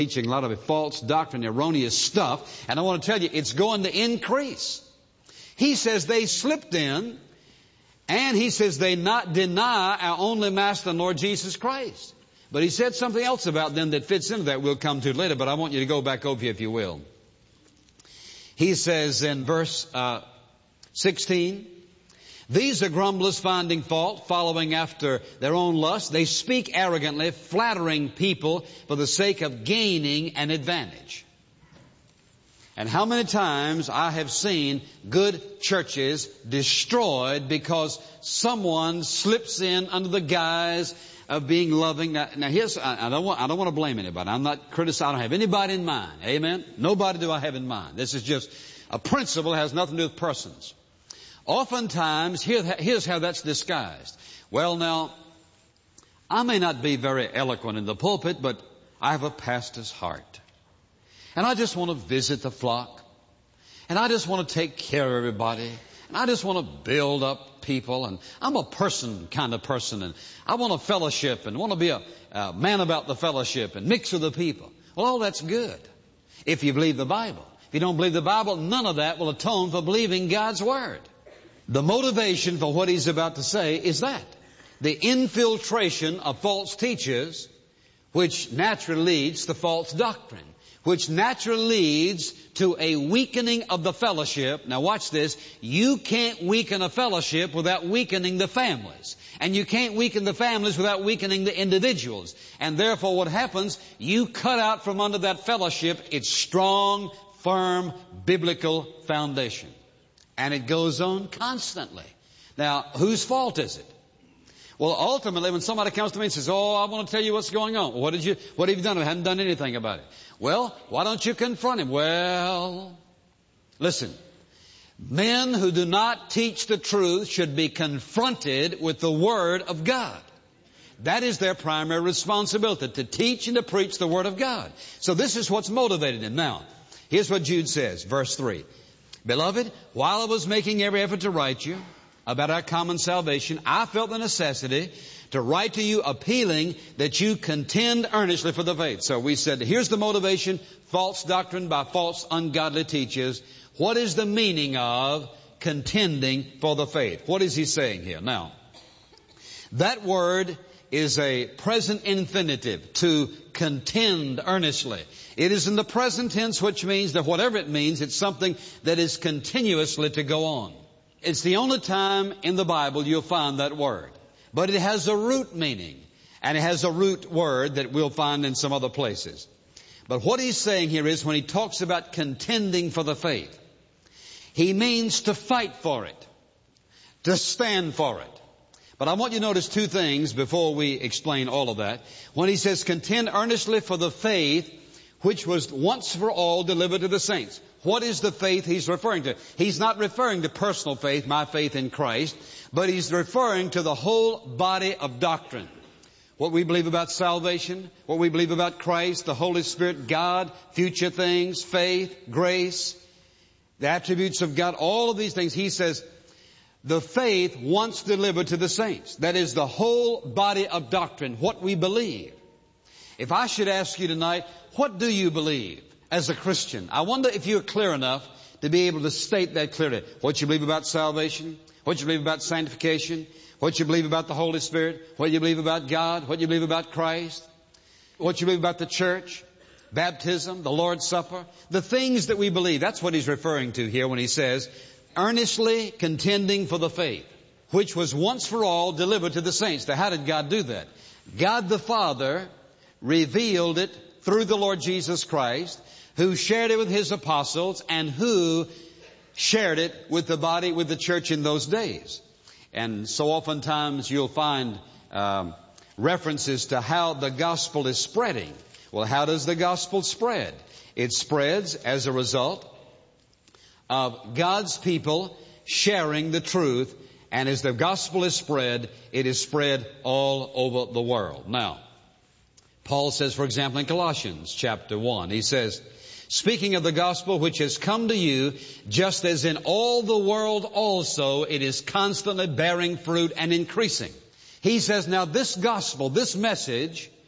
teaching a lot of false doctrine, erroneous stuff. And I want to tell you, it's going to increase. He says they slipped in, and he says they not deny our only Master and Lord Jesus Christ. But he said something else about them that fits into that we'll come to later, but I want you to go back over here if you will. He says in verse 16, these are grumblers finding fault, following after their own lust. They speak arrogantly, flattering people for the sake of gaining an advantage. And how many times I have seen good churches destroyed because someone slips in under the guise of being loving. Now here's, I don't want to blame anybody. I'm not criticizing. I don't have anybody in mind. Amen? Nobody do I have in mind. This is just a principle that has nothing to do with persons. Oftentimes, here's how that's disguised. Well, now, I may not be very eloquent in the pulpit, but I have a pastor's heart. And I just want to visit the flock. And I just want to take care of everybody. And I just want to build up people. And I'm a kind of person. And I want a fellowship and want to be a man about the fellowship and mix with the people. Well, all that's good if you believe the Bible. If you don't believe the Bible, none of that will atone for believing God's Word. The motivation for what he's about to say is that. The infiltration of false teachers, which naturally leads to false doctrine, which naturally leads to a weakening of the fellowship. Now watch this. You can't weaken a fellowship without weakening the families. And you can't weaken the families without weakening the individuals. And therefore what happens, you cut out from under that fellowship its strong, firm, biblical foundation. And it goes on constantly. Now, whose fault is it? Well, ultimately, when somebody comes to me and says, oh, I want to tell you what's going on. What have you done? I haven't done anything about it. Well, why don't you confront him? Well, listen. Men who do not teach the truth should be confronted with the Word of God. That is their primary responsibility, to teach and to preach the Word of God. So this is what's motivated him. Now, here's what Jude says, verse 3. Beloved, while I was making every effort to write you about our common salvation, I felt the necessity to write to you appealing that you contend earnestly for the faith. So we said, here's the motivation, false doctrine by false ungodly teachers. What is the meaning of contending for the faith? What is he saying here? Now, that word is a present infinitive, to contend earnestly. It is in the present tense, which means that whatever it means, it's something that is continuously to go on. It's the only time in the Bible you'll find that word. But it has a root meaning, and it has a root word that we'll find in some other places. But what he's saying here is when he talks about contending for the faith, he means to fight for it, to stand for it. But I want you to notice two things before we explain all of that. When he says contend earnestly for the faith which was once for all delivered to the saints. What is the faith he's referring to? He's not referring to personal faith, my faith in Christ, but he's referring to the whole body of doctrine. What we believe about salvation, what we believe about Christ, the Holy Spirit, God, future things, faith, grace, the attributes of God, all of these things. He says, the faith once delivered to the saints. That is the whole body of doctrine, what we believe. If I should ask you tonight, what do you believe as a Christian? I wonder if you're clear enough to be able to state that clearly. What you believe about salvation, what you believe about sanctification, what you believe about the Holy Spirit, what you believe about God, what you believe about Christ, what you believe about the church, baptism, the Lord's Supper, the things that we believe. That's what he's referring to here when he says, earnestly contending for the faith, which was once for all delivered to the saints. Now, how did God do that? God the Father revealed it through the Lord Jesus Christ, who shared it with his apostles and who shared it with the body, with the church in those days. And so oftentimes you'll find references to how the gospel is spreading. Well, how does the gospel spread? It spreads as a result of God's people sharing the truth, and as the gospel is spread, it is spread all over the world. Now, Paul says, for example, in Colossians chapter 1, he says, speaking of the gospel which has come to you, just as in all the world also, it is constantly bearing fruit and increasing. He says, now this gospel, this message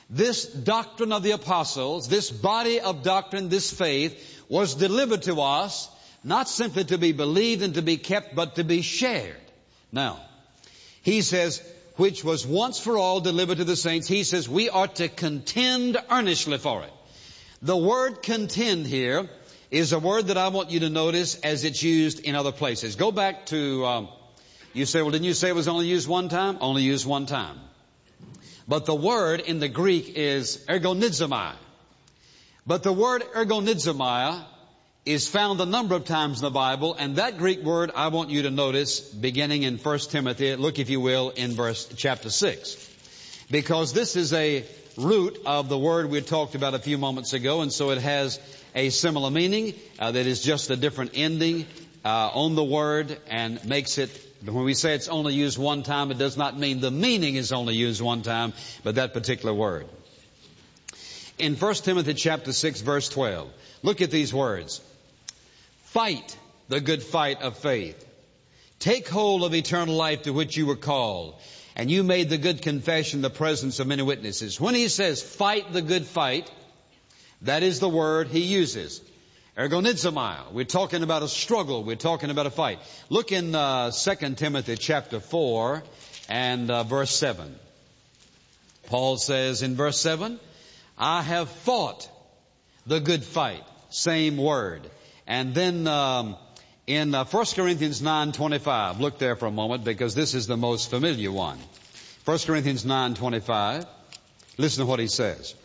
This doctrine of the apostles, this body of doctrine, this faith, was delivered to us, not simply to be believed and to be kept, but to be shared. Now, he says, which was once for all delivered to the saints, he says we are to contend earnestly for it. The word contend here is a word that I want you to notice as it's used in other places. Go back to, you say, well, didn't you say it was only used one time? Only used one time. But the word in the Greek is ergonizomai. But the word ergonizomai is found a number of times in the Bible, and that Greek word I want you to notice beginning in 1 Timothy, look if you will, in chapter 6. Because this is a root of the word we talked about a few moments ago, and so it has a similar meaning that is just a different ending on the word and makes it, when we say it's only used one time, it does not mean the meaning is only used one time, but that particular word. In 1 Timothy chapter 6 verse 12, look at these words. Fight the good fight of faith. Take hold of eternal life to which you were called, and you made the good confession in the presence of many witnesses. When he says fight the good fight, that is the word he uses. Ergonizomai. We're talking about a struggle. We're talking about a fight. Look in 2 Timothy chapter 4 and verse 7. Paul says in verse 7, I have fought the good fight. Same word. And then in 1 Corinthians 9:25, look there for a moment because this is the most familiar one. 1 Corinthians 9:25, listen to what he says.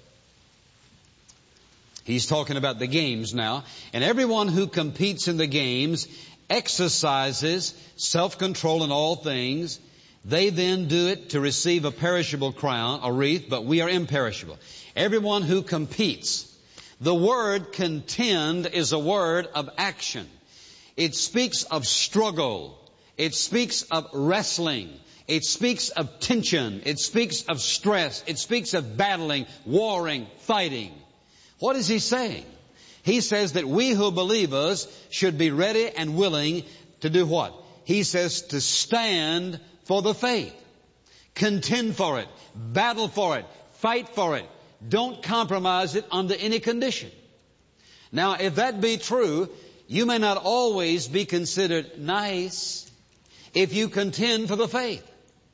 He's talking about the games now. And everyone who competes in the games exercises self-control in all things. They then do it to receive a perishable crown, a wreath, but we are imperishable. Everyone who competes. The word contend is a word of action. It speaks of struggle. It speaks of wrestling. It speaks of tension. It speaks of stress. It speaks of battling, warring, fighting. What is he saying? He says that we who are believers should be ready and willing to do what? He says to stand for the faith. Contend for it. Battle for it. Fight for it. Don't compromise it under any condition. Now, if that be true, you may not always be considered nice if you contend for the faith.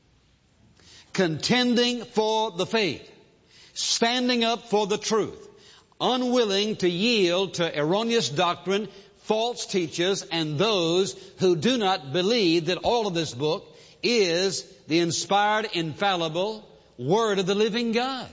Contending for the faith. Standing up for the truth. Unwilling to yield to erroneous doctrine, false teachers, and those who do not believe that all of this book is the inspired, infallible Word of the living God.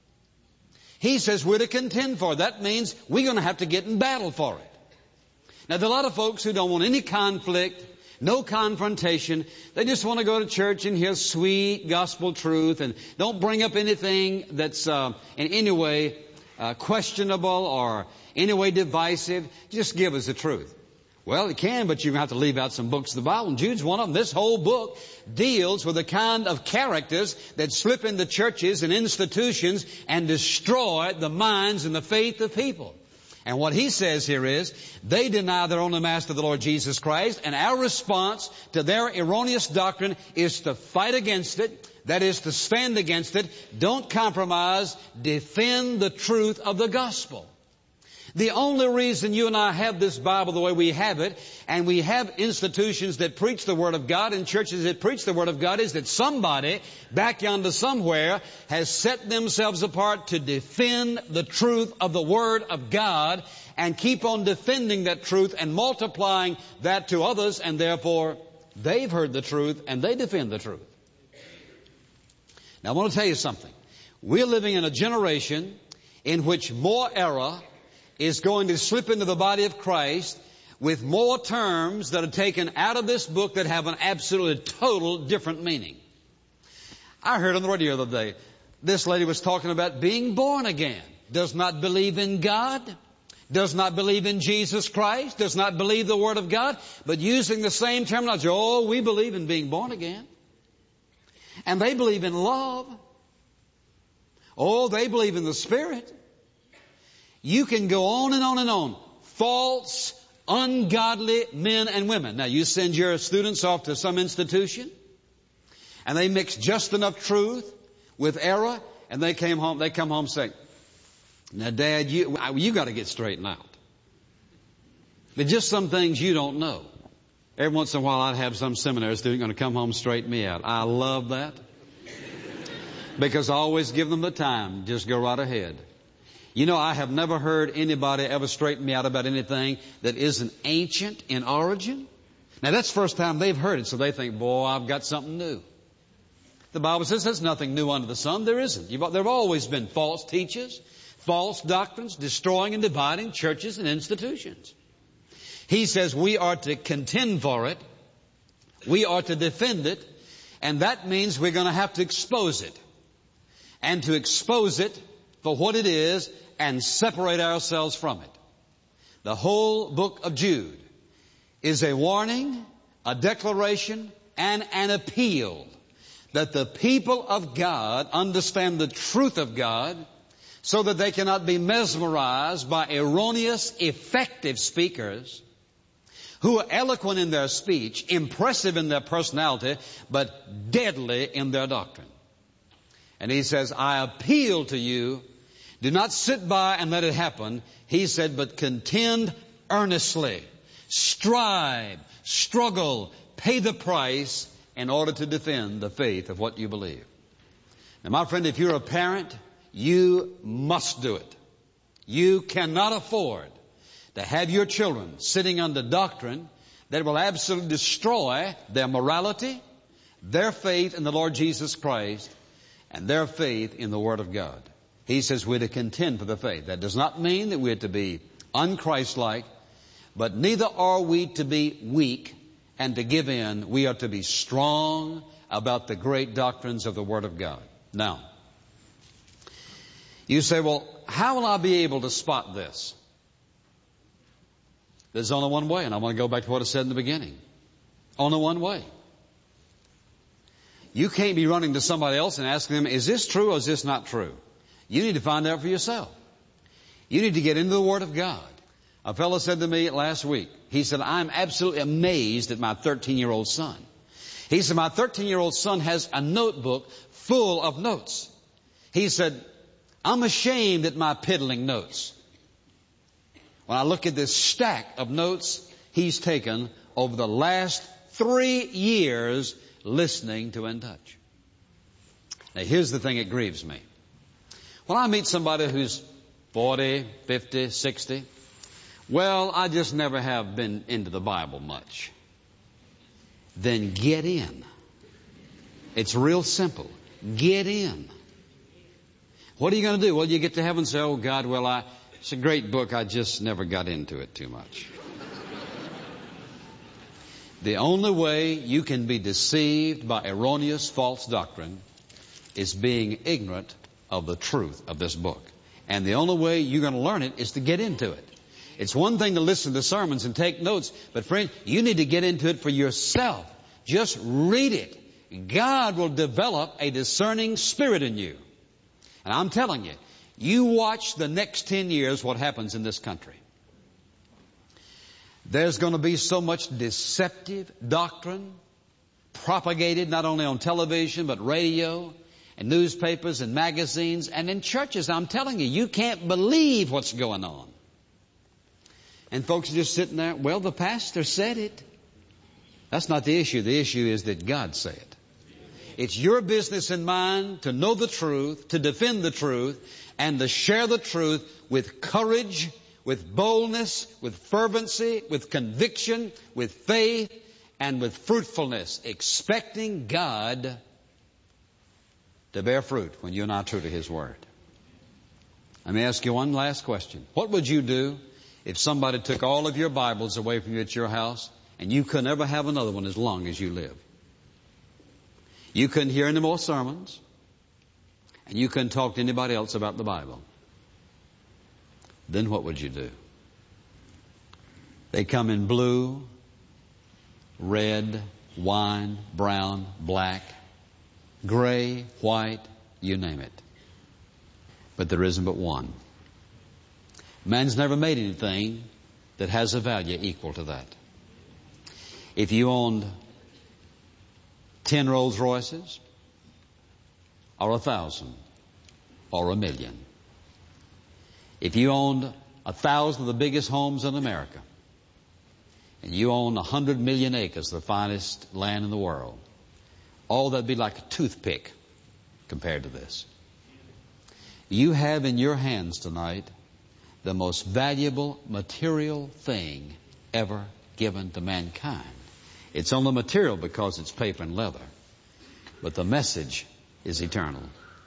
He says we're to contend for it. That means we're going to have to get in battle for it. Now, there are a lot of folks who don't want any conflict, no confrontation. They just want to go to church and hear sweet gospel truth and don't bring up anything that's in any way questionable or any way divisive. Just give us the truth. Well, it can, but you're going to have to leave out some books of the Bible. And Jude's one of them. This whole book deals with the kind of characters that slip into churches and institutions and destroy the minds and the faith of people. And what he says here is, they deny their only Master, the Lord Jesus Christ, and our response to their erroneous doctrine is to fight against it. That is to stand against it. Don't compromise. Defend the truth of the gospel. The only reason you and I have this Bible the way we have it, and we have institutions that preach the Word of God and churches that preach the Word of God, is that somebody back yonder somewhere has set themselves apart to defend the truth of the Word of God and keep on defending that truth and multiplying that to others, and therefore they've heard the truth and they defend the truth. Now I want to tell you something. We're living in a generation in which more error is going to slip into the body of Christ with more terms that are taken out of this book that have an absolutely total different meaning. I heard on the radio the other day, this lady was talking about being born again. Does not believe in God, does not believe in Jesus Christ, does not believe the Word of God, but using the same terminology. Oh, we believe in being born again. And they believe in love. Oh, they believe in the Spirit. You can go on and on and on. False, ungodly men and women. Now, you send your students off to some institution, and they mix just enough truth with error, and they come home saying, now, Dad, you got to get straightened out. There's just some things you don't know. Every once in a while, I'd have some seminary student going to come home and straighten me out. I love that. Because I always give them the time. Just go right ahead. You know, I have never heard anybody ever straighten me out about anything that isn't ancient in origin. Now, that's the first time they've heard it, so they think, boy, I've got something new. The Bible says there's nothing new under the sun. There isn't. There have always been false teachers, false doctrines, destroying and dividing churches and institutions. He says we are to contend for it. We are to defend it. And that means we're going to have to expose it. And to expose it for what it is and separate ourselves from it. The whole book of Jude is a warning, a declaration, and an appeal that the people of God understand the truth of God so that they cannot be mesmerized by erroneous, effective speakers who are eloquent in their speech, impressive in their personality, but deadly in their doctrine. And he says, I appeal to you, do not sit by and let it happen. He said, but contend earnestly, strive, struggle, pay the price in order to defend the faith of what you believe. Now, my friend, if you're a parent, you must do it. You cannot afford to have your children sitting under doctrine that will absolutely destroy their morality, their faith in the Lord Jesus Christ, and their faith in the Word of God. He says we're to contend for the faith. That does not mean that we're to be unchristlike, but neither are we to be weak and to give in. We are to be strong about the great doctrines of the Word of God. Now, you say, well, how will I be able to spot this? There's only one way, and I want to go back to what I said in the beginning. Only one way. You can't be running to somebody else and asking them, is this true or is this not true? You need to find out for yourself. You need to get into the Word of God. A fellow said to me last week, he said, I'm absolutely amazed at my 13-year-old son. He said, my 13-year-old son has a notebook full of notes. He said, I'm ashamed at my piddling notes. When I look at this stack of notes he's taken over the last 3 years listening to In Touch. Now, here's the thing that grieves me. When I meet somebody who's 40, 50, 60, well, I just never have been into the Bible much. Then get in. It's real simple. Get in. What are you going to do? Well, you get to heaven and say, oh, God, well, it's a great book. I just never got into it too much. The only way you can be deceived by erroneous false doctrine is being ignorant of the truth of this book. And the only way you're going to learn it is to get into it. It's one thing to listen to sermons and take notes, but friend, you need to get into it for yourself. Just read it. God will develop a discerning spirit in you. And I'm telling you, you watch the next 10 years what happens in this country. There's going to be so much deceptive doctrine propagated not only on television but radio and newspapers and magazines and in churches. I'm telling you, you can't believe what's going on. And folks are just sitting there, well, the pastor said it. That's not the issue. The issue is that God said it. It's your business and mine to know the truth, to defend the truth, and to share the truth with courage, with boldness, with fervency, with conviction, with faith, and with fruitfulness, expecting God to bear fruit when you and I are true to His Word. Let me ask you one last question. What would you do if somebody took all of your Bibles away from you at your house and you could never have another one as long as you live? You couldn't hear any more sermons, and you couldn't talk to anybody else about the Bible. Then what would you do? They come in blue, red, wine, brown, black, gray, white, you name it. But there isn't but one. Man's never made anything that has a value equal to that. If you owned 10 Rolls Royces or 1,000, or $1 million. If you owned 1,000 of the biggest homes in America, and you own 100 million acres, the finest land in the world, all that'd be like a toothpick compared to this. You have in your hands tonight the most valuable material thing ever given to mankind. It's only material because it's paper and leather, but the message is eternal.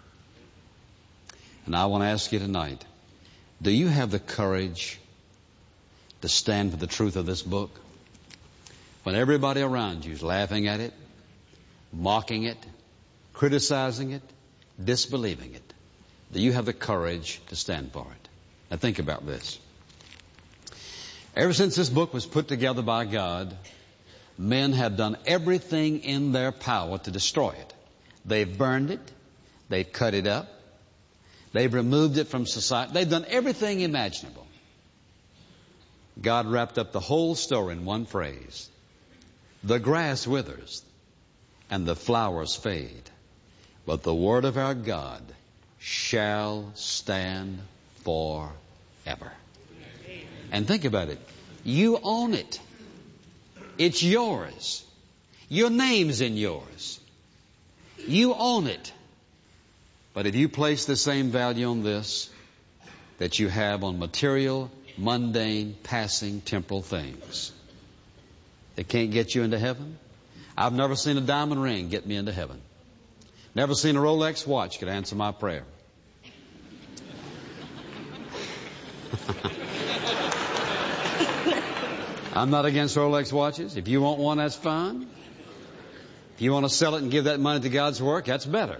And I want to ask you tonight, do you have the courage to stand for the truth of this book? When everybody around you is laughing at it, mocking it, criticizing it, disbelieving it, do you have the courage to stand for it? Now think about this. Ever since this book was put together by God, men have done everything in their power to destroy it. They've burned it. They've cut it up. They've removed it from society. They've done everything imaginable. God wrapped up the whole story in one phrase. The grass withers and the flowers fade, but the word of our God shall stand forever. And think about it. You own it. It's yours. Your name's in yours. You own it. But if you place the same value on this that you have on material, mundane, passing, temporal things, it can't get you into heaven. I've never seen a diamond ring get me into heaven. Never seen a Rolex watch could answer my prayer. I'm not against Rolex watches. If you want one, that's fine. If you want to sell it and give that money to God's work, that's better.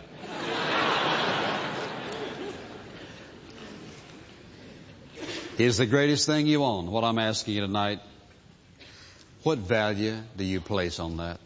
Is the greatest thing you own. What I'm asking you tonight, what value do you place on that?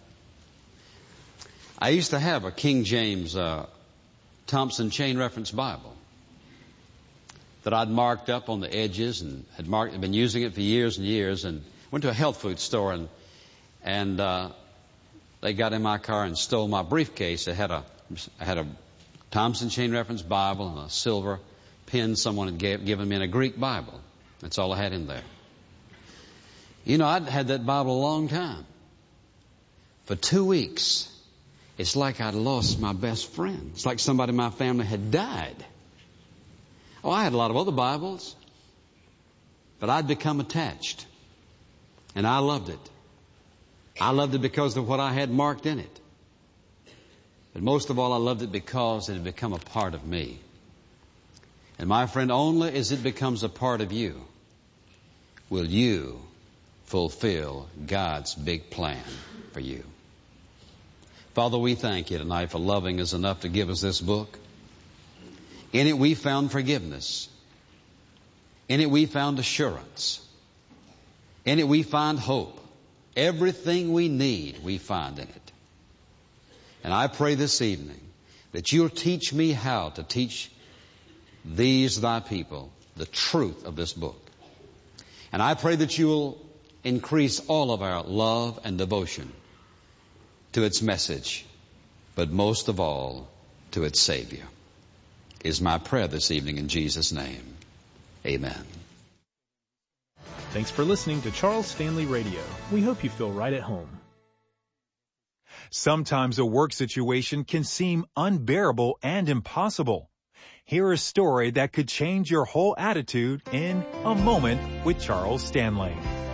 I used to have a King James Thompson Chain Reference Bible that I'd marked up on the edges and had been using it for years and years, and went to a health food store and they got in my car and stole my briefcase. I had a Thompson Chain Reference Bible and a silver pen someone had given me in a Greek Bible. That's all I had in there. You know, I'd had that Bible a long time. For 2 weeks, it's like I'd lost my best friend. It's like somebody in my family had died. Oh, I had a lot of other Bibles, but I'd become attached. And I loved it. I loved it because of what I had marked in it. But most of all, I loved it because it had become a part of me. And my friend, only as it becomes a part of you will you fulfill God's big plan for you. Father, we thank you tonight for loving us enough to give us this book. In it we found forgiveness. In it we found assurance. In it we find hope. Everything we need we find in it. And I pray this evening that you'll teach me how to teach these thy people the truth of this book. And I pray that you will increase all of our love and devotion to its message, but most of all to its Savior. Is my prayer this evening in Jesus' name. Amen. Thanks for listening to Charles Stanley Radio. We hope you feel right at home. Sometimes a work situation can seem unbearable and impossible. Hear a story that could change your whole attitude in A Moment with Charles Stanley.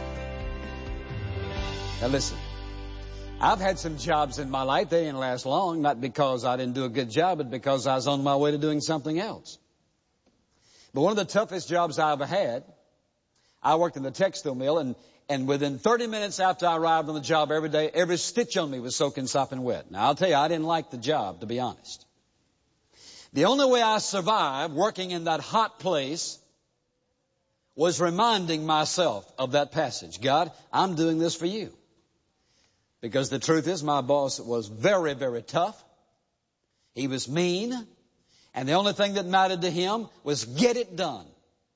Now listen, I've had some jobs in my life. They didn't last long, not because I didn't do a good job, but because I was on my way to doing something else. But one of the toughest jobs I ever had, I worked in the textile mill, and within 30 minutes after I arrived on the job every day, every stitch on me was soaking sopping wet. Now, I'll tell you, I didn't like the job, to be honest. The only way I survived working in that hot place was reminding myself of that passage. God, I'm doing this for you. Because the truth is, my boss was very, very tough. He was mean. And the only thing that mattered to him was get it done.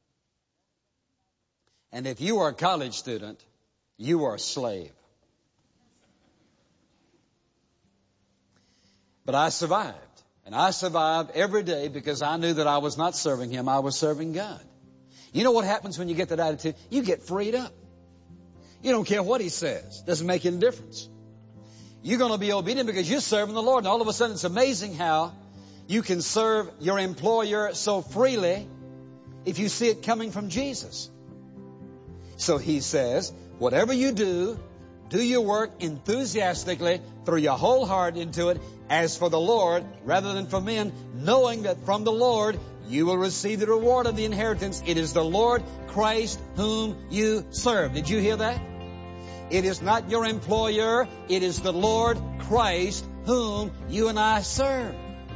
And if you are a college student, you are a slave. But I survived. And I survived every day because I knew that I was not serving Him, I was serving God. You know what happens when you get that attitude? You get freed up. You don't care what He says. Doesn't make any difference. You're going to be obedient because you're serving the Lord. And all of a sudden it's amazing how you can serve your employer so freely if you see it coming from Jesus. So He says, whatever you do, do your work enthusiastically, throw your whole heart into it, as for the Lord rather than for men, knowing that from the Lord you will receive the reward of the inheritance. It is the Lord Christ whom you serve. Did you hear that? It is not your employer. It is the Lord Christ whom you and I serve.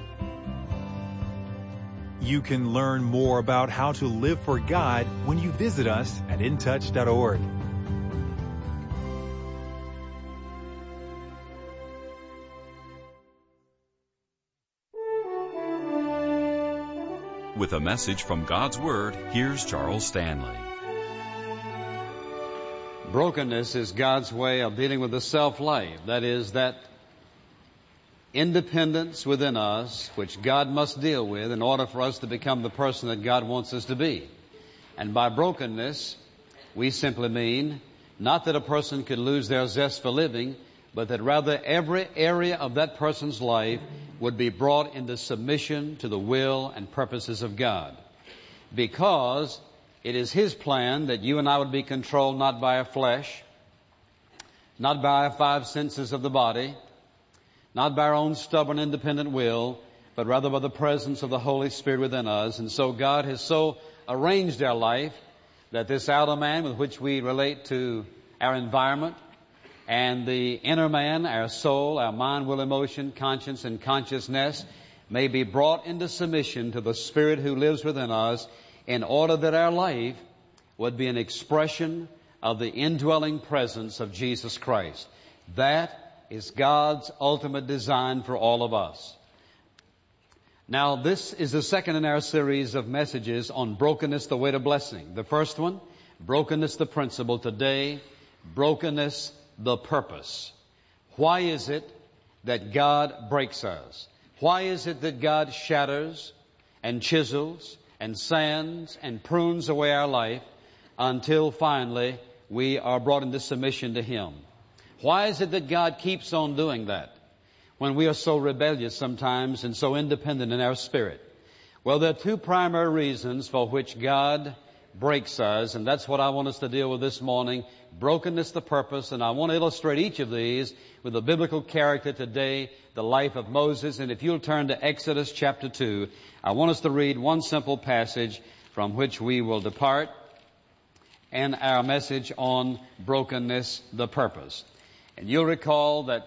You can learn more about how to live for God when you visit us at intouch.org. With a message from God's Word, here's Charles Stanley. Brokenness is God's way of dealing with the self-life. That is, that independence within us, which God must deal with in order for us to become the person that God wants us to be. And by brokenness, we simply mean not that a person could lose their zest for living, but that rather every area of that person's life would be brought into submission to the will and purposes of God. Because it is His plan that you and I would be controlled not by our flesh, not by our five senses of the body, not by our own stubborn independent will, but rather by the presence of the Holy Spirit within us. And so God has so arranged our life that this outer man with which we relate to our environment, and the inner man, our soul, our mind, will, emotion, conscience, and consciousness may be brought into submission to the Spirit who lives within us, in order that our life would be an expression of the indwelling presence of Jesus Christ. That is God's ultimate design for all of us. Now, this is the second in our series of messages on brokenness, the way to blessing. The first one, brokenness, the principle. Today, brokenness, the purpose. Why is it that God breaks us? Why is it that God shatters and chisels and sands and prunes away our life until finally we are brought into submission to Him? Why is it that God keeps on doing that when we are so rebellious sometimes and so independent in our spirit? Well, there are two primary reasons for which God breaks us, and that's what I want us to deal with this morning. Brokenness, the purpose, and I want to illustrate each of these with a biblical character today, the life of Moses. And if you'll turn to Exodus chapter 2, I want us to read one simple passage from which we will depart in our message on brokenness, the purpose. And you'll recall that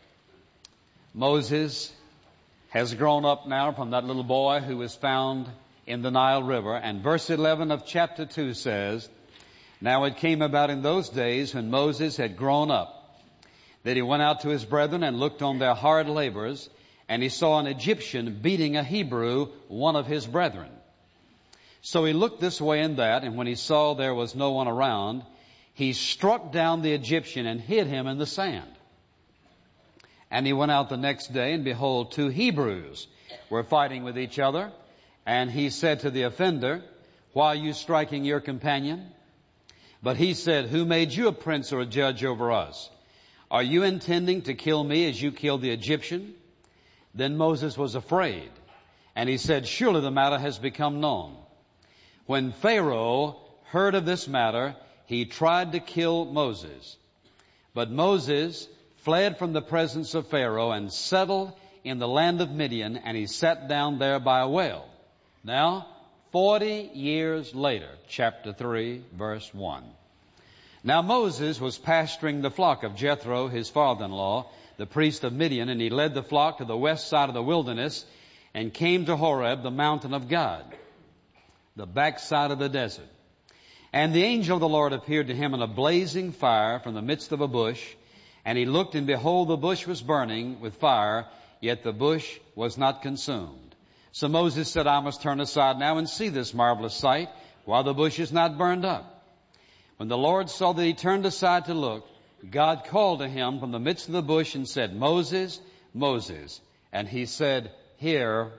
Moses has grown up now from that little boy who was found in the Nile River. And verse 11 of chapter 2 says, "Now it came about in those days when Moses had grown up, that he went out to his brethren and looked on their hard labors, and he saw an Egyptian beating a Hebrew, one of his brethren. So he looked this way and that, and when he saw there was no one around, he struck down the Egyptian and hid him in the sand. And he went out the next day, and behold, 2 Hebrews were fighting with each other. And he said to the offender, 'Why are you striking your companion?' But he said, 'Who made you a prince or a judge over us? Are you intending to kill me as you killed the Egyptian?' Then Moses was afraid, and he said, 'Surely the matter has become known.' When Pharaoh heard of this matter, he tried to kill Moses. But Moses fled from the presence of Pharaoh and settled in the land of Midian, and he sat down there by a well." Now, 40 years later, chapter 3, verse 1. "Now Moses was pasturing the flock of Jethro, his father-in-law, the priest of Midian, and he led the flock to the west side of the wilderness and came to Horeb, the mountain of God, the backside of the desert. And the angel of the Lord appeared to him in a blazing fire from the midst of a bush. And he looked, and behold, the bush was burning with fire, yet the bush was not consumed. So Moses said, 'I must turn aside now and see this marvelous sight, while the bush is not burned up.' When the Lord saw that he turned aside to look, God called to him from the midst of the bush and said, 'Moses, Moses.' And he said, Here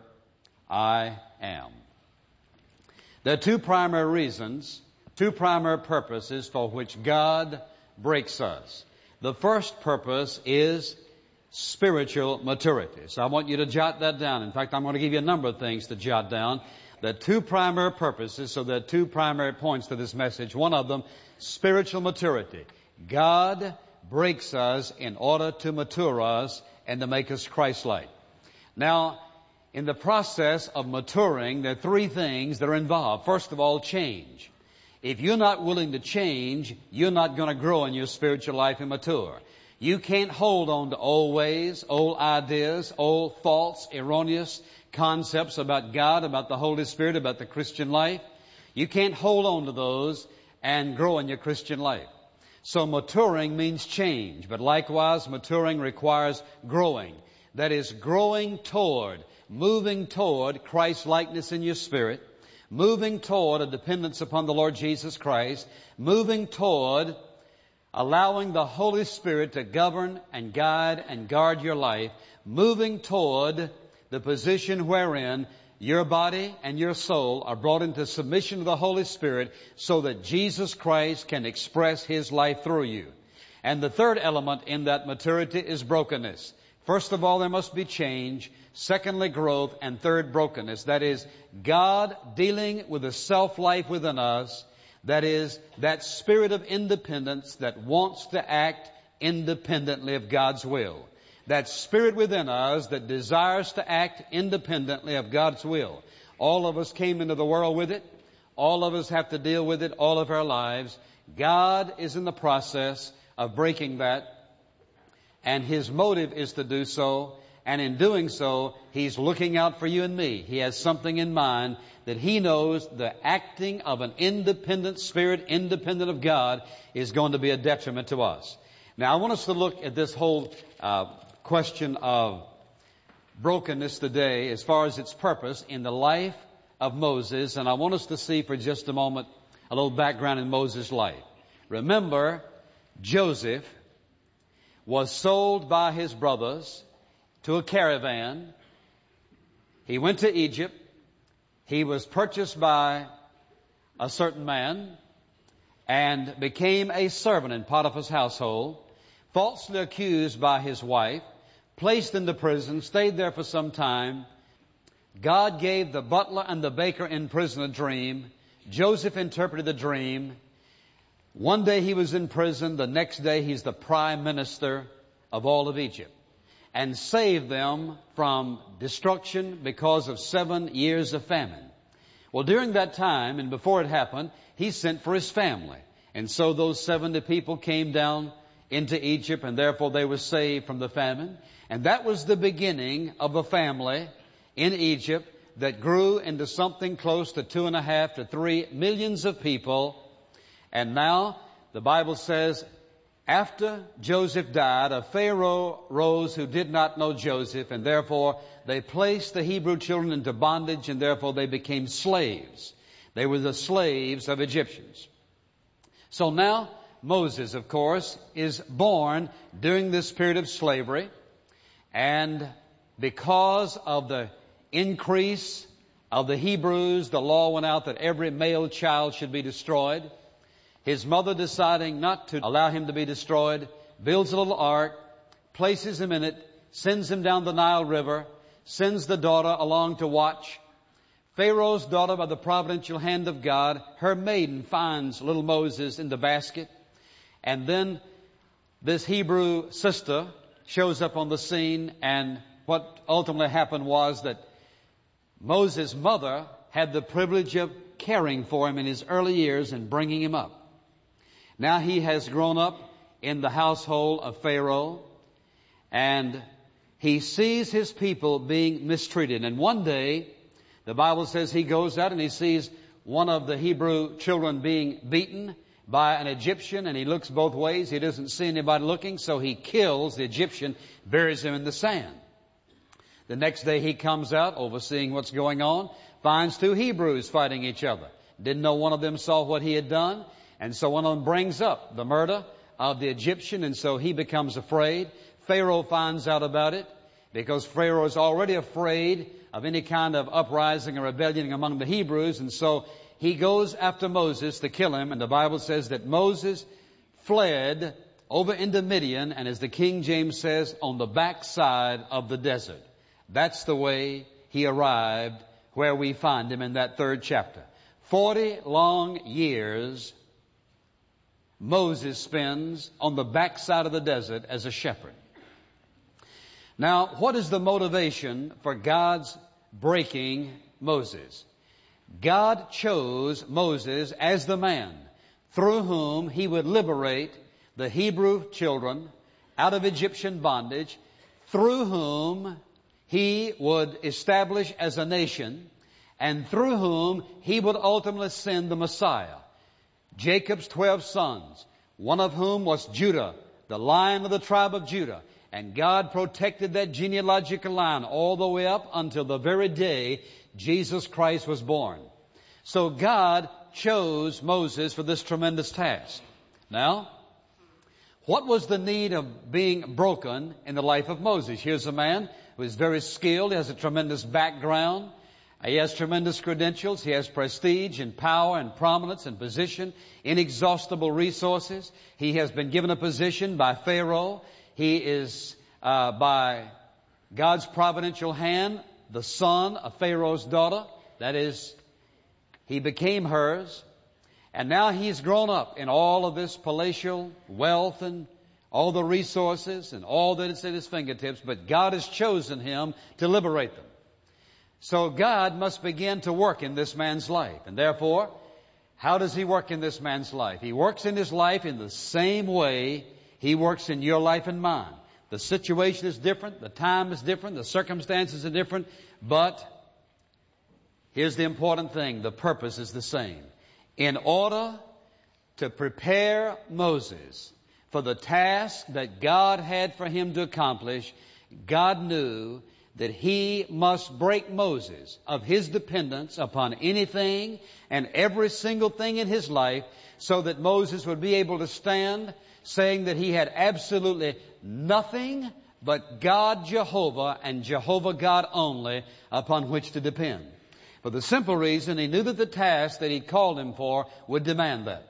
I am. There are two primary reasons, two primary purposes for which God breaks us. The first purpose is spiritual maturity. So I want you to jot that down. In fact, I'm going to give you a number of things to jot down. There are two primary purposes, so there are two primary points to this message. One of them, spiritual maturity. God breaks us in order to mature us and to make us Christ-like. Now, in the process of maturing, there are three things that are involved. First of all, change. If you're not willing to change, you're not going to grow in your spiritual life and mature. You can't hold on to old ways, old ideas, old false, erroneous concepts about God, about the Holy Spirit, about the Christian life. You can't hold on to those and grow in your Christian life. So maturing means change, but likewise maturing requires growing. That is, growing toward, moving toward Christ-likeness in your spirit, moving toward a dependence upon the Lord Jesus Christ, moving toward allowing the Holy Spirit to govern and guide and guard your life, moving toward the position wherein your body and your soul are brought into submission to the Holy Spirit so that Jesus Christ can express His life through you. And the third element in that maturity is brokenness. First of all, there must be change. Secondly, growth. And third, brokenness. That is, God dealing with the self-life within us. That is, that spirit of independence that wants to act independently of God's will. That spirit within us that desires to act independently of God's will. All of us came into the world with it. All of us have to deal with it all of our lives. God is in the process of breaking that. And His motive is to do so. And in doing so, He's looking out for you and me. He has something in mind that He knows the acting of an independent spirit, independent of God, is going to be a detriment to us. Now, I want us to look at this whole question of brokenness today as far as its purpose in the life of Moses. And I want us to see for just a moment a little background in Moses' life. Remember, Joseph was sold by his brothers to a caravan. He went to Egypt. He was purchased by a certain man and became a servant in Potiphar's household, falsely accused by his wife, placed into prison, stayed there for some time. God gave the butler and the baker in prison a dream. Joseph interpreted the dream. One day he was in prison. The next day he's the prime minister of all of Egypt and saved them from destruction because of 7 years of famine. Well, during that time and before it happened, he sent for his family. And so those 70 people came down into Egypt, and therefore they were saved from the famine. And that was the beginning of a family in Egypt that grew into something close to 2.5 to 3 millions of people. And now the Bible says, after Joseph died, a Pharaoh rose who did not know Joseph, and therefore they placed the Hebrew children into bondage, and therefore they became slaves. They were the slaves of Egyptians. So now Moses, of course, is born during this period of slavery, and because of the increase of the Hebrews, the law went out that every male child should be destroyed. His mother, deciding not to allow him to be destroyed, builds a little ark, places him in it, sends him down the Nile River, sends the daughter along to watch. Pharaoh's daughter, by the providential hand of God, her maiden finds little Moses in the basket. And then this Hebrew sister shows up on the scene, and what ultimately happened was that Moses' mother had the privilege of caring for him in his early years and bringing him up. Now he has grown up in the household of Pharaoh, and he sees his people being mistreated. And one day, the Bible says he goes out and he sees one of the Hebrew children being beaten by an Egyptian, and he looks both ways. He doesn't see anybody looking, so he kills the Egyptian, buries him in the sand. The next day he comes out, overseeing what's going on, finds 2 Hebrews fighting each other. Didn't know one of them saw what he had done. And so one of them brings up the murder of the Egyptian, and so he becomes afraid. Pharaoh finds out about it, because Pharaoh is already afraid of any kind of uprising or rebellion among the Hebrews, and so he goes after Moses to kill him, and the Bible says that Moses fled over into Midian, and as the King James says, on the backside of the desert. That's the way he arrived where we find him in that 3rd chapter. 40 long years Moses spends on the backside of the desert as a shepherd. Now, what is the motivation for God's breaking Moses? God chose Moses as the man through whom he would liberate the Hebrew children out of Egyptian bondage, through whom he would establish as a nation, and through whom he would ultimately send the Messiah. Jacob's 12 sons, one of whom was Judah, the Lion of the tribe of Judah. And God protected that genealogical line all the way up until the very day Jesus Christ was born. So God chose Moses for this tremendous task. Now, what was the need of being broken in the life of Moses? Here's a man who is very skilled. He has a tremendous background. He has tremendous credentials. He has prestige and power and prominence and position, inexhaustible resources. He has been given a position by Pharaoh. He is, by God's providential hand, the son of Pharaoh's daughter. That is, he became hers. And now he's grown up in all of this palatial wealth and all the resources and all that is at his fingertips. But God has chosen him to liberate them. So God must begin to work in this man's life. And therefore, how does he work in this man's life? He works in his life in the same way he works in your life and mine. The situation is different, the time is different, the circumstances are different, but here's the important thing, the purpose is the same. In order to prepare Moses for the task that God had for him to accomplish, God knew that he must break Moses of his dependence upon anything and every single thing in his life so that Moses would be able to stand saying that he had absolutely nothing but God Jehovah and Jehovah God only upon which to depend. For the simple reason he knew that the task that he'd called him for would demand that.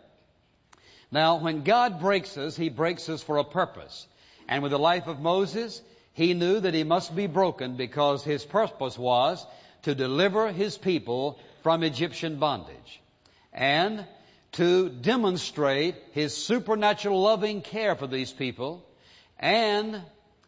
Now, when God breaks us, he breaks us for a purpose. And with the life of Moses, he knew that he must be broken because his purpose was to deliver his people from Egyptian bondage and to demonstrate his supernatural loving care for these people, and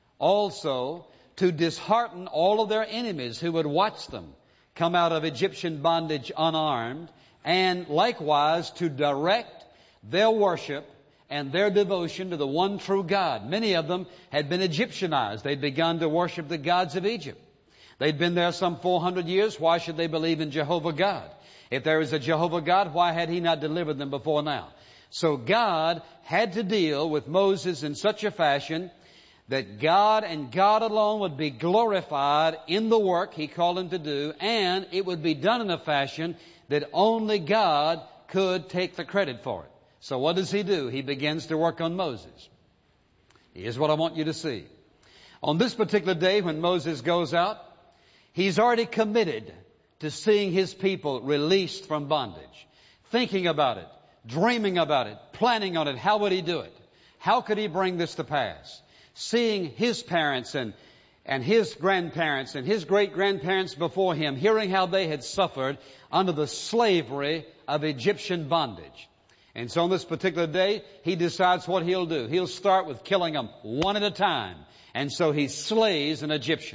also to dishearten all of their enemies who would watch them come out of Egyptian bondage unarmed, and likewise to direct their worship and their devotion to the one true God. Many of them had been Egyptianized. They'd begun to worship the gods of Egypt. They'd been there some 400 years. Why should they believe in Jehovah God? If there is a Jehovah God, why had he not delivered them before now? So God had to deal with Moses in such a fashion that God and God alone would be glorified in the work he called him to do, and it would be done in a fashion that only God could take the credit for it. So what does he do? He begins to work on Moses. Here's what I want you to see. On this particular day when Moses goes out, he's already committed to seeing his people released from bondage, thinking about it, dreaming about it, planning on it. How would he do it? How could he bring this to pass? Seeing his parents and his grandparents and his great-grandparents before him, hearing how they had suffered under the slavery of Egyptian bondage. And so on this particular day, he decides what he'll do. He'll start with killing them one at a time. And so he slays an Egyptian.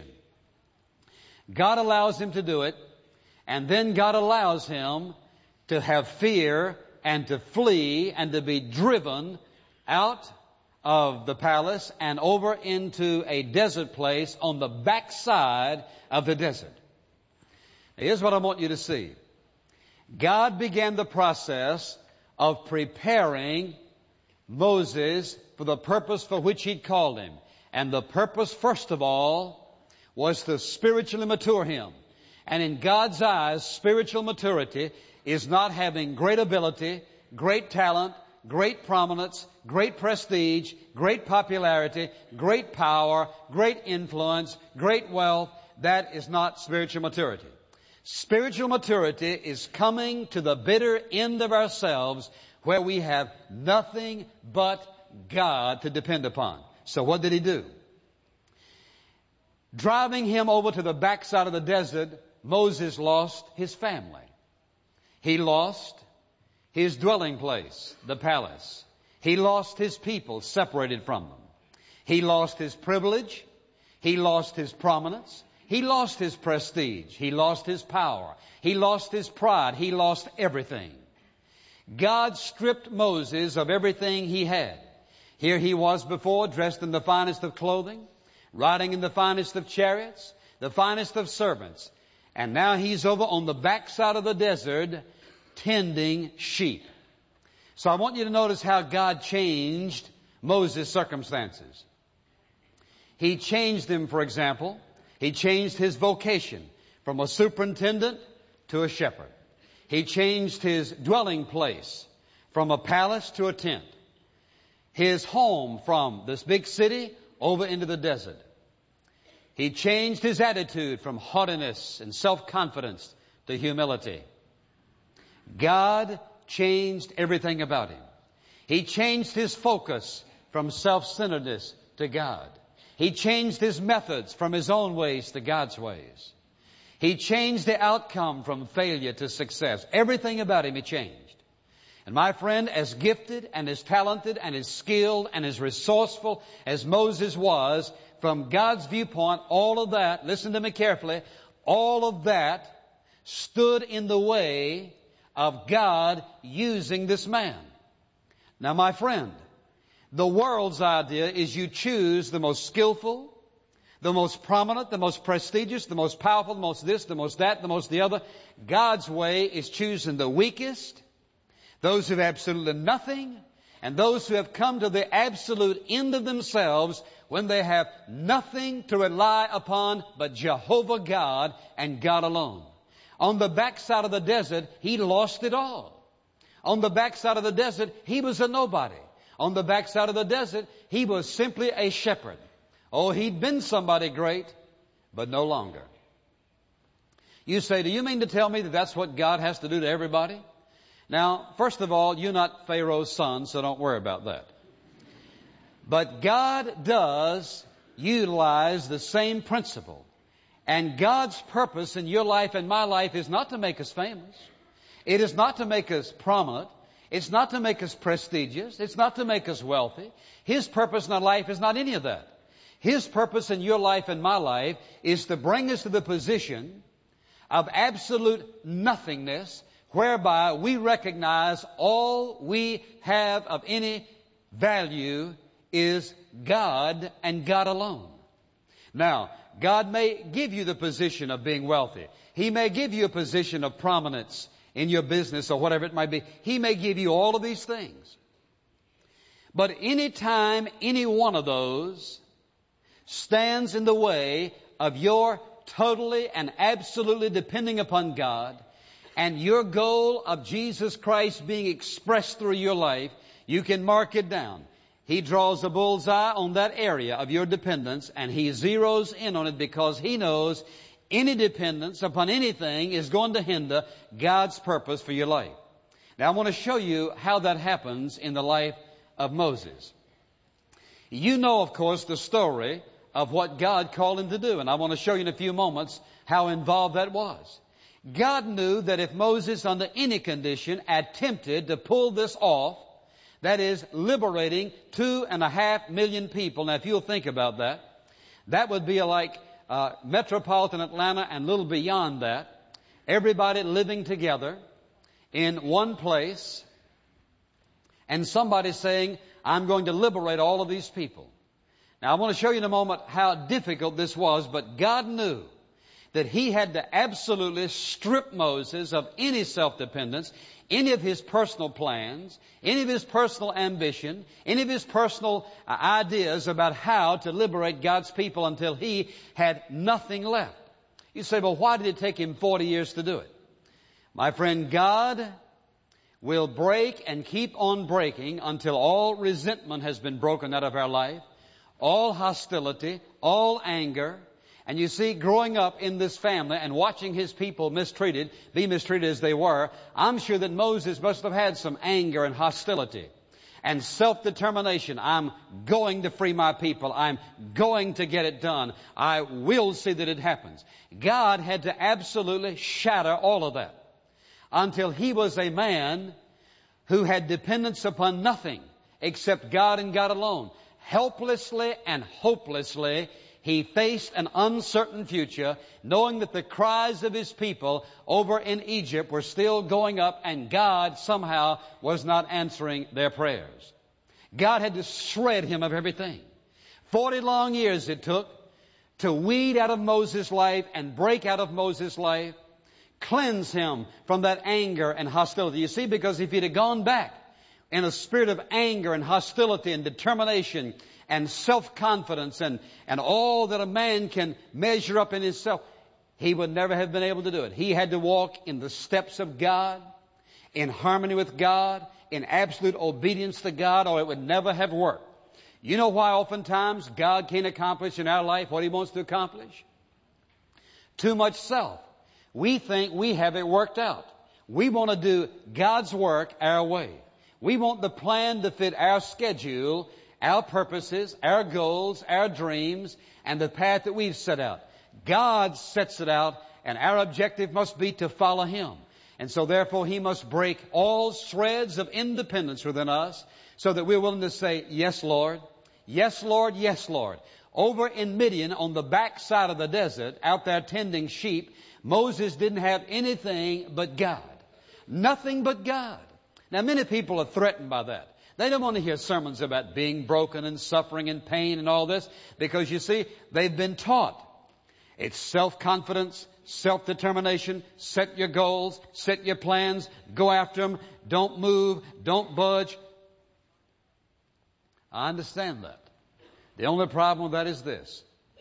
God allows him to do it. And then God allows him to have fear and to flee and to be driven out of the palace and over into a desert place on the backside of the desert. Here's what I want you to see. God began the process of preparing Moses for the purpose for which he'd called him. And the purpose, first of all, was to spiritually mature him. And in God's eyes, spiritual maturity is not having great ability, great talent, great prominence, great prestige, great popularity, great power, great influence, great wealth. That is not spiritual maturity. Spiritual maturity is coming to the bitter end of ourselves where we have nothing but God to depend upon. So what did he do? Driving him over to the backside of the desert, Moses lost his family. He lost his dwelling place, the palace. He lost his people, separated from them. He lost his privilege. He lost his prominence. He lost his prestige. He lost his power. He lost his pride. He lost everything. God stripped Moses of everything he had. Here he was before, dressed in the finest of clothing, riding in the finest of chariots, the finest of servants. And now he's over on the backside of the desert tending sheep. So I want you to notice how God changed Moses' circumstances. He changed him, for example, he changed his vocation from a superintendent to a shepherd. He changed his dwelling place from a palace to a tent. His home from this big city over into the desert. He changed his attitude from haughtiness and self-confidence to humility. God changed everything about him. He changed his focus from self-centeredness to God. He changed his methods from his own ways to God's ways. He changed the outcome from failure to success. Everything about him he changed. And my friend, as gifted and as talented and as skilled and as resourceful as Moses was, from God's viewpoint, all of that, listen to me carefully, all of that stood in the way of God using this man. Now, my friend, the world's idea is you choose the most skillful, the most prominent, the most prestigious, the most powerful, the most this, the most that, the most the other. God's way is choosing the weakest, those who have absolutely nothing, and those who have come to the absolute end of themselves when they have nothing to rely upon but Jehovah God and God alone. On the backside of the desert, he lost it all. On the backside of the desert, he was a nobody. On the backside of the desert, he was simply a shepherd. Oh, he'd been somebody great, but no longer. You say, do you mean to tell me that that's what God has to do to everybody? Now, first of all, you're not Pharaoh's son, so don't worry about that. But God does utilize the same principle. And God's purpose in your life and my life is not to make us famous. It is not to make us prominent. It's not to make us prestigious. It's not to make us wealthy. His purpose in our life is not any of that. His purpose in your life and my life is to bring us to the position of absolute nothingness, whereby we recognize all we have of any value is God and God alone. Now, God may give you the position of being wealthy. He may give you a position of prominence in your business or whatever it might be. He may give you all of these things. But any time any one of those stands in the way of your totally and absolutely depending upon God and your goal of Jesus Christ being expressed through your life, you can mark it down. He draws a bullseye on that area of your dependence and he zeroes in on it because he knows any dependence upon anything is going to hinder God's purpose for your life. Now I want to show you how that happens in the life of Moses. You know, of course, the story of what God called him to do, and I want to show you in a few moments how involved that was. God knew that if Moses, under any condition, attempted to pull this off, that is, liberating 2.5 million people. Now, if you'll think about that, that would be like metropolitan Atlanta and a little beyond that. Everybody living together in one place and somebody saying, I'm going to liberate all of these people. Now, I want to show you in a moment how difficult this was, but God knew that he had to absolutely strip Moses of any self-dependence, any of his personal plans, any of his personal ambition, any of his personal ideas about how to liberate God's people until he had nothing left. You say, well, why did it take him 40 years to do it? My friend, God will break and keep on breaking until all resentment has been broken out of our life, all hostility, all anger. And you see, growing up in this family and watching his people be mistreated as they were, I'm sure that Moses must have had some anger and hostility and self-determination. I'm going to free my people. I'm going to get it done. I will see that it happens. God had to absolutely shatter all of that until he was a man who had dependence upon nothing except God and God alone. Helplessly and hopelessly, he faced an uncertain future, knowing that the cries of his people over in Egypt were still going up, and God somehow was not answering their prayers. God had to shred him of everything. 40 long years it took to weed out of Moses' life and break out of Moses' life, cleanse him from that anger and hostility. You see, because if he'd have gone back in a spirit of anger and hostility and determination and self-confidence and all that a man can measure up in himself, he would never have been able to do it. He had to walk in the steps of God, in harmony with God, in absolute obedience to God, or it would never have worked. You know why oftentimes God can't accomplish in our life what he wants to accomplish? Too much self. We think we have it worked out. We want to do God's work our way. We want the plan to fit our schedule, our purposes, our goals, our dreams, and the path that we've set out. God sets it out, and our objective must be to follow him. And so therefore he must break all shreds of independence within us so that we're willing to say, yes, Lord. Yes, Lord. Yes, Lord. Over in Midian, on the backside of the desert, out there tending sheep, Moses didn't have anything but God. Nothing but God. Now, many people are threatened by that. They don't want to hear sermons about being broken and suffering and pain and all this because, you see, they've been taught. It's self-confidence, self-determination, set your goals, set your plans, go after them, don't move, don't budge. I understand that. The only problem with that is this.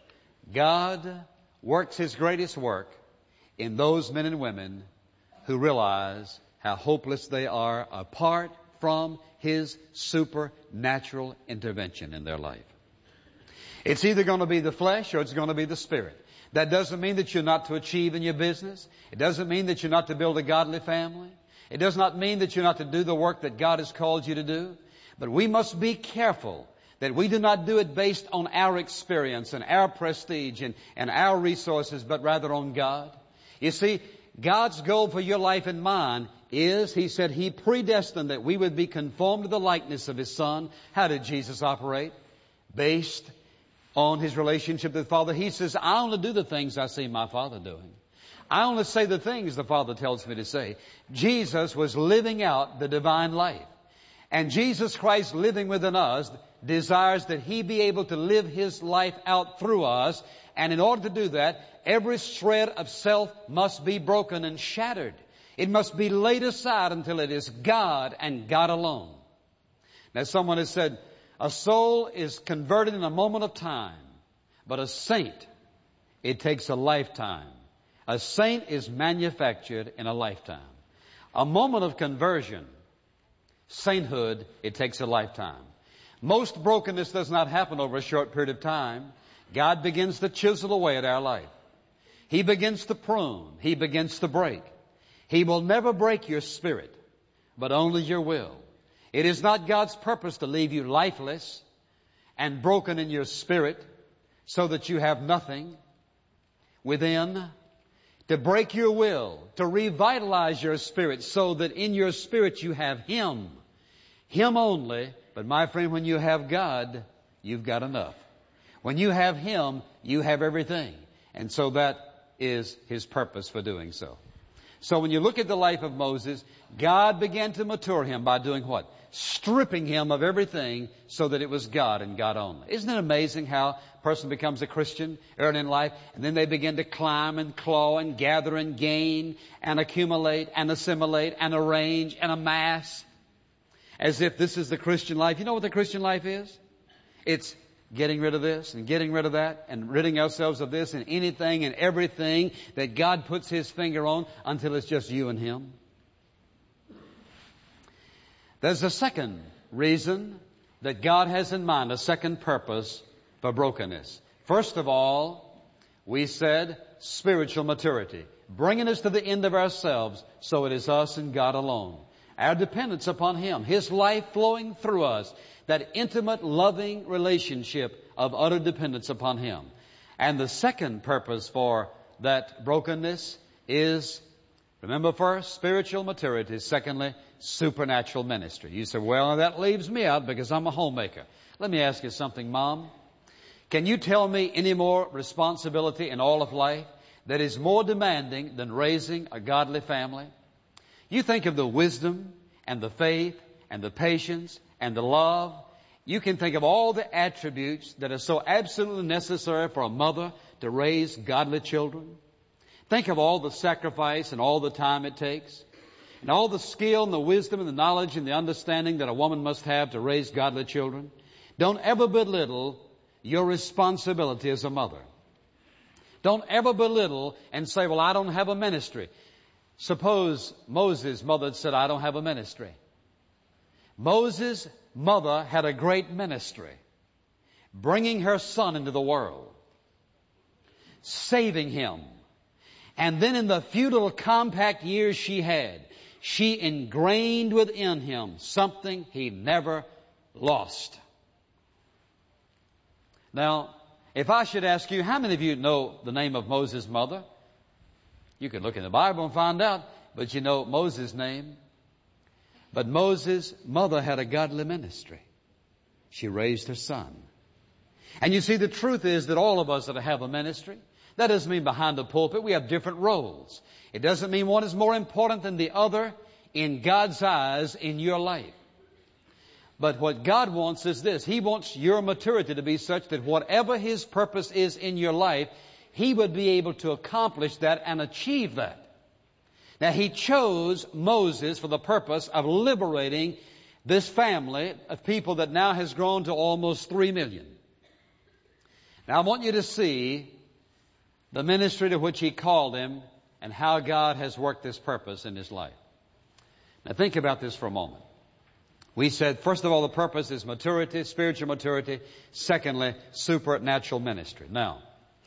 God works his greatest work in those men and women who realize how hopeless they are apart from his supernatural intervention in their life. It's either going to be the flesh or it's going to be the spirit. That doesn't mean that you're not to achieve in your business. It doesn't mean that you're not to build a godly family. It does not mean that you're not to do the work that God has called you to do. But we must be careful that we do not do it based on our experience and our prestige and our resources, but rather on God. You see, God's goal for your life and mine is, he said, he predestined that we would be conformed to the likeness of his Son. How did Jesus operate? Based on his relationship with the Father. He says, I only do the things I see my Father doing. I only say the things the Father tells me to say. Jesus was living out the divine life. And Jesus Christ living within us desires that he be able to live his life out through us. And in order to do that, every shred of self must be broken and shattered. It must be laid aside until it is God and God alone. Now, someone has said, a soul is converted in a moment of time, but a saint, it takes a lifetime. A saint is manufactured in a lifetime. A moment of conversion, sainthood, it takes a lifetime. Most brokenness does not happen over a short period of time. God begins to chisel away at our life. He begins to prune. He begins to break. He will never break your spirit, but only your will. It is not God's purpose to leave you lifeless and broken in your spirit so that you have nothing within. To break your will, to revitalize your spirit so that in your spirit you have Him. Him only. But my friend, when you have God, you've got enough. When you have Him, you have everything. And so that is His purpose for doing so. So when you look at the life of Moses, God began to mature him by doing what? Stripping him of everything so that it was God and God only. Isn't it amazing how a person becomes a Christian early in life and then they begin to climb and claw and gather and gain and accumulate and assimilate and arrange and amass as if this is the Christian life. You know what the Christian life is? It's getting rid of this and getting rid of that and ridding ourselves of this and anything and everything that God puts His finger on until it's just you and Him. There's a second reason that God has in mind, a second purpose for brokenness. First of all, we said spiritual maturity, bringing us to the end of ourselves so it is us and God alone. Our dependence upon Him, His life flowing through us, that intimate, loving relationship of utter dependence upon Him. And the second purpose for that brokenness is, remember first, spiritual maturity. Secondly, supernatural ministry. You say, well, that leaves me out because I'm a homemaker. Let me ask you something, Mom. Can you tell me any more responsibility in all of life that is more demanding than raising a godly family? You think of the wisdom and the faith and the patience and the love. You can think of all the attributes that are so absolutely necessary for a mother to raise godly children. Think of all the sacrifice and all the time it takes, and all the skill and the wisdom and the knowledge and the understanding that a woman must have to raise godly children. Don't ever belittle your responsibility as a mother. Don't ever belittle and say, well, I don't have a ministry. Suppose Moses' mother said, I don't have a ministry. Moses' mother had a great ministry, bringing her son into the world, saving him. And then in the few little compact years she had, she ingrained within him something he never lost. Now, if I should ask you, how many of you know the name of Moses' mother? You could look in the Bible and find out, but you know Moses' name. But Moses' mother had a godly ministry. She raised her son. And you see, the truth is that all of us that have a ministry, that doesn't mean behind the pulpit we have different roles. It doesn't mean one is more important than the other in God's eyes in your life. But what God wants is this. He wants your maturity to be such that whatever His purpose is in your life, He would be able to accomplish that and achieve that. Now, He chose Moses for the purpose of liberating this family of people that now has grown to almost 3 million. Now, I want you to see the ministry to which He called him and how God has worked this purpose in his life. Now, think about this for a moment. We said, first of all, the purpose is maturity, spiritual maturity. Secondly, supernatural ministry. Now,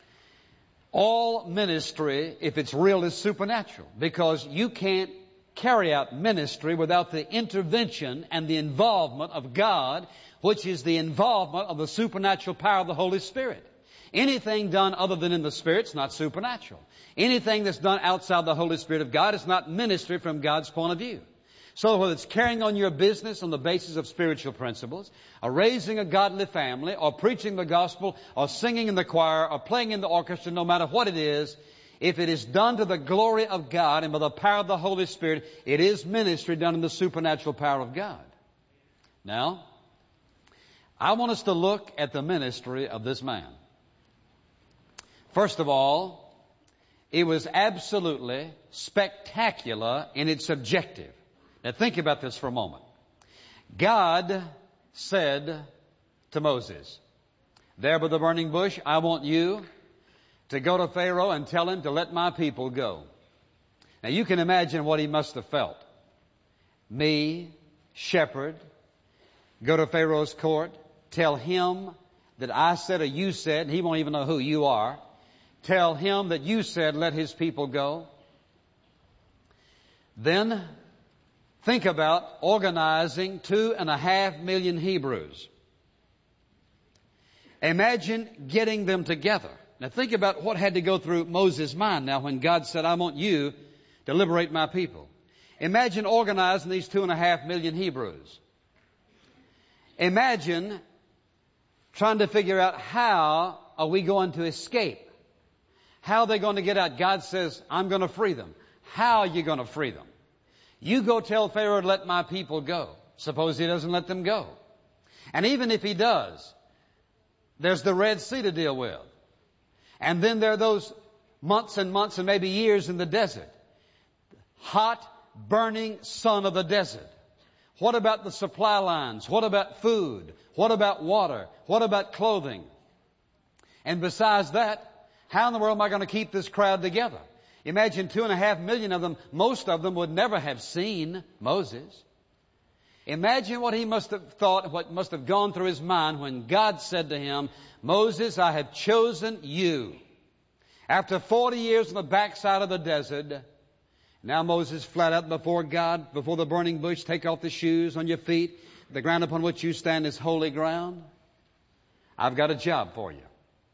all ministry, if it's real, is supernatural, because you can't carry out ministry without the intervention and the involvement of God, which is the involvement of the supernatural power of the Holy Spirit. Anything done other than in the Spirit is not supernatural. Anything that's done outside the Holy Spirit of God is not ministry from God's point of view. So whether it's carrying on your business on the basis of spiritual principles, or raising a godly family, or preaching the gospel, or singing in the choir, or playing in the orchestra, no matter what it is, if it is done to the glory of God and by the power of the Holy Spirit, it is ministry done in the supernatural power of God. Now, I want us to look at the ministry of this man. First of all, it was absolutely spectacular in its objective. Now think about this for a moment. God said to Moses, there by the burning bush, I want you to go to Pharaoh and tell him to let my people go. Now you can imagine what he must have felt. Me, shepherd, go to Pharaoh's court, tell him that I said or you said, and he won't even know who you are. Tell him that you said let his people go. Then think about organizing 2.5 million Hebrews. Imagine getting them together. Now think about what had to go through Moses' mind now when God said, I want you to liberate my people. Imagine organizing these 2.5 million Hebrews. Imagine trying to figure out how are we going to escape. How are they going to get out? God says, I'm going to free them. How are you going to free them? You go tell Pharaoh to let my people go. Suppose he doesn't let them go. And even if he does, there's the Red Sea to deal with. And then there are those months and months and maybe years in the desert. Hot, burning sun of the desert. What about the supply lines? What about food? What about water? What about clothing? And besides that, how in the world am I going to keep this crowd together? Imagine 2.5 million of them, most of them would never have seen Moses. Imagine what he must have thought, what must have gone through his mind when God said to him, Moses, I have chosen you. After 40 years on the backside of the desert, now Moses flat out before God, before the burning bush, take off the shoes on your feet. The ground upon which you stand is holy ground. I've got a job for you.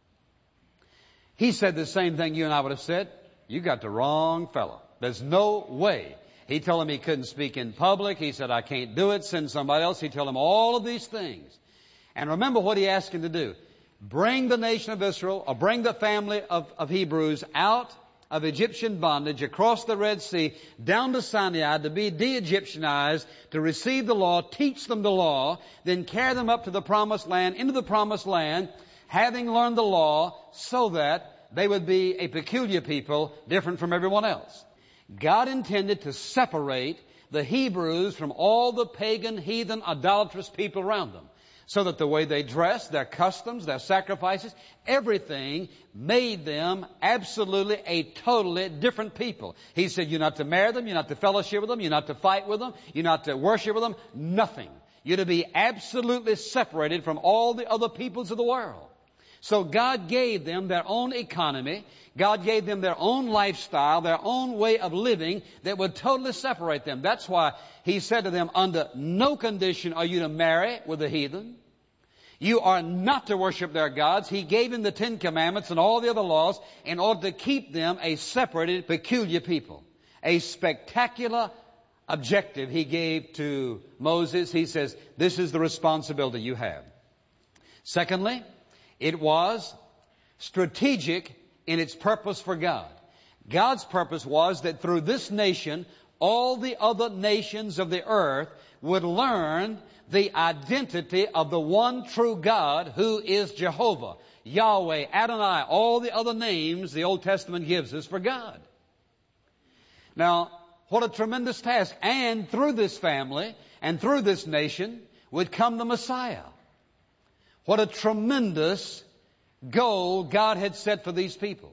He said the same thing you and I would have said. You got the wrong fellow. There's no way. He told him he couldn't speak in public. He said, I can't do it. Send somebody else. He told him all of these things. And remember what he asked him to do. Bring the nation of Israel, or bring the family of Hebrews out of Egyptian bondage across the Red Sea down to Sinai to be de-Egyptianized, to receive the law, teach them the law, then carry them up to the promised land, into the promised land, having learned the law, so that they would be a peculiar people, different from everyone else. God intended to separate the Hebrews from all the pagan, heathen, idolatrous people around them, so that the way they dressed, their customs, their sacrifices, everything made them absolutely a totally different people. He said, you're not to marry them, you're not to fellowship with them, you're not to fight with them, you're not to worship with them, nothing. You're to be absolutely separated from all the other peoples of the world. So God gave them their own economy. God gave them their own lifestyle, their own way of living that would totally separate them. That's why He said to them, under no condition are you to marry with the heathen. You are not to worship their gods. He gave them the 10 Commandments and all the other laws in order to keep them a separated, peculiar people. A spectacular objective He gave to Moses. He says, this is the responsibility you have. Secondly, it was strategic in its purpose for God. God's purpose was that through this nation, all the other nations of the earth would learn the identity of the one true God who is Jehovah, Yahweh, Adonai, all the other names the Old Testament gives us for God. Now, what a tremendous task. And through this family and through this nation would come the Messiah. What a tremendous goal God had set for these people.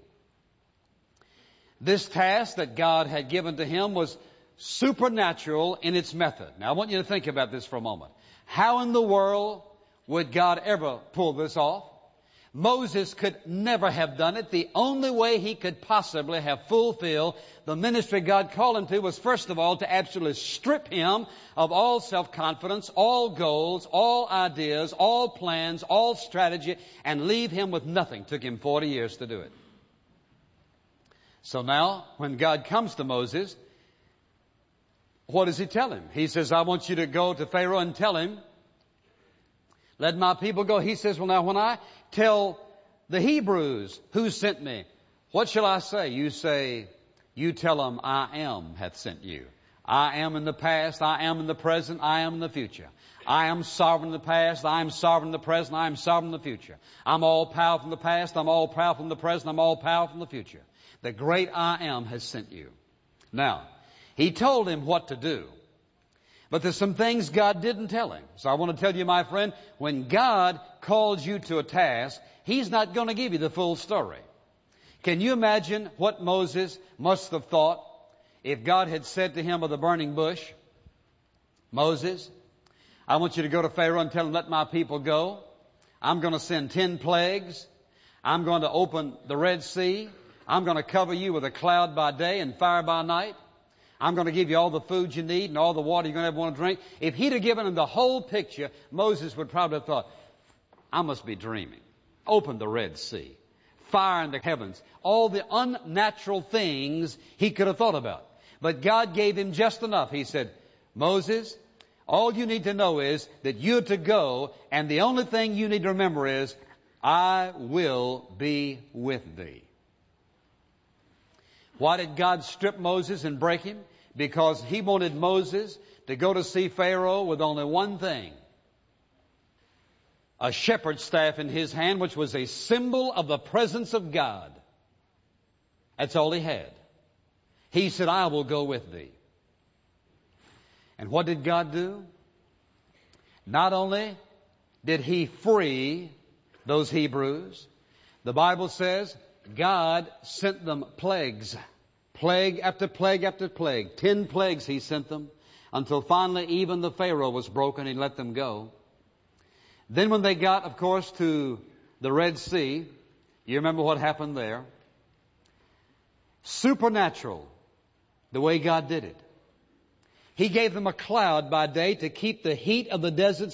This task that God had given to him was supernatural in its method. Now, I want you to think about this for a moment. How in the world would God ever pull this off? Moses could never have done it. The only way he could possibly have fulfilled the ministry God called him to was, first of all, to absolutely strip him of all self-confidence, all goals, all ideas, all plans, all strategy, and leave him with nothing. It took him 40 years to do it. So now, when God comes to Moses, what does He tell him? He says, I want you to go to Pharaoh and tell him, let my people go. He says, well, now, when I tell the Hebrews who sent me, what shall I say? You say, you tell them, I am hath sent you. I am in the past, I am in the present, I am in the future. I am sovereign in the past, I am sovereign in the present, I am sovereign in the future. I'm all powerful in the past, I'm all powerful in the present, I'm all powerful in the future. The great I am has sent you. Now, He told him what to do. But there's some things God didn't tell him. So I want to tell you, my friend, when God calls you to a task, He's not going to give you the full story. Can you imagine what Moses must have thought if God had said to him of the burning bush, Moses, I want you to go to Pharaoh and tell him, let my people go. I'm going to send 10 plagues. I'm going to open the Red Sea. I'm going to cover you with a cloud by day and fire by night. I'm going to give you all the food you need and all the water you're going to ever want to drink. If He'd have given him the whole picture, Moses would probably have thought, I must be dreaming. Open the Red Sea. Fire in the heavens. All the unnatural things he could have thought about. But God gave him just enough. He said, Moses, all you need to know is that you're to go, and the only thing you need to remember is, I will be with thee. Why did God strip Moses and break him? Because He wanted Moses to go to see Pharaoh with only one thing. A shepherd's staff in his hand, which was a symbol of the presence of God. That's all he had. He said, I will go with thee. And what did God do? Not only did He free those Hebrews, the Bible says God sent them plagues. Plague after plague after plague. 10 plagues He sent them. until finally even the Pharaoh was broken and let them go. Then when they got, of course, to the Red Sea, you remember what happened there? Supernatural, the way God did it. He gave them a cloud by day to keep the heat of the desert